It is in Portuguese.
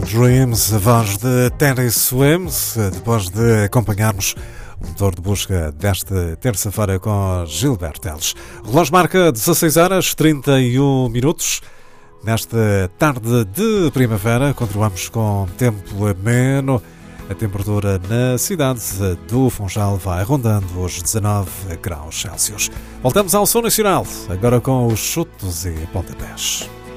Dreams, a voz de Teddy Swims, depois de acompanharmos o motor de busca desta terça-feira com Gilberto Teles. O relógio marca 16 horas 31 minutos. Nesta tarde de primavera, continuamos com tempo ameno. A temperatura na cidade do Funchal vai rondando os 19 graus Celsius. Voltamos ao Som Nacional, agora com os chutos e pontapés.